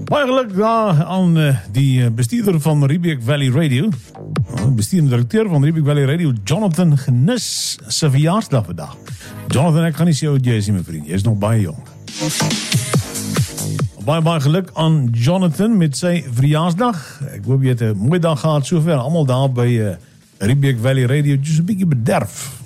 Baie geluk daar aan die bestuurder van Riebeek Valley Radio. Bestuurende directeur van Riebeek Valley Radio, Jonathan Genis, se verjaarsdag vandag. Jonathan, ek gaan nie sê hoe jy is nie, my vriend. Jy is nog baie jong. Baie geluk aan Jonathan met sy verjaarsdag. Ek hoop jy het 'n mooi dag gehad sover. Almal daar by Riebeek Valley Radio, just 'n bietjie bederf.